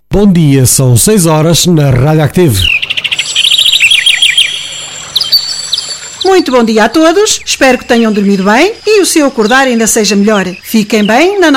Bom dia, são 6 horas na Rádio Active. Muito bom dia a todos, espero que tenham dormido bem e o seu acordar ainda seja melhor. Fiquem bem na